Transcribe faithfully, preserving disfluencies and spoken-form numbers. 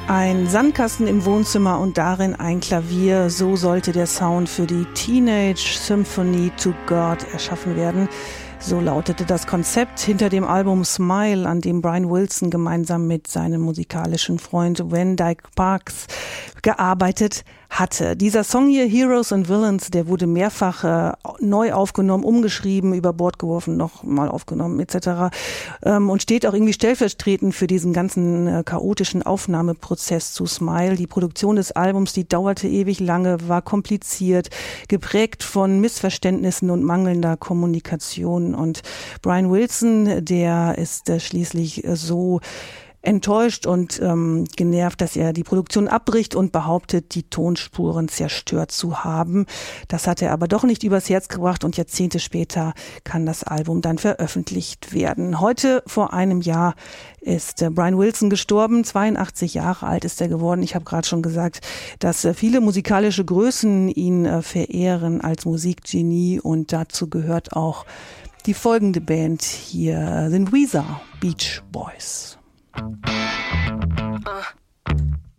Ein Sandkasten im Wohnzimmer und darin ein Klavier. So sollte der Sound für die Teenage Symphony to God erschaffen werden. So lautete das Konzept hinter dem Album Smile, an dem Brian Wilson gemeinsam mit seinem musikalischen Freund Van Dyke Parks gearbeitet hatte. Dieser Song hier, Heroes and Villains, der wurde mehrfach äh, neu aufgenommen, umgeschrieben, über Bord geworfen, nochmal aufgenommen et cetera. Ähm, und steht auch irgendwie stellvertretend für diesen ganzen äh, chaotischen Aufnahmeprozess zu Smile. Die Produktion des Albums, die dauerte ewig lange, war kompliziert, geprägt von Missverständnissen und mangelnder Kommunikation. Und Brian Wilson, der ist äh, schließlich äh, so enttäuscht und ähm, genervt, dass er die Produktion abbricht und behauptet, die Tonspuren zerstört zu haben. Das hat er aber doch nicht übers Herz gebracht und Jahrzehnte später kann das Album dann veröffentlicht werden. Heute, vor einem Jahr, ist äh, Brian Wilson gestorben. zweiundachtzig Jahre alt ist er geworden. Ich habe gerade schon gesagt, dass äh, viele musikalische Größen ihn äh, verehren als Musikgenie und dazu gehört auch die folgende Band hier, The Weezer Beach Boys. Thank you.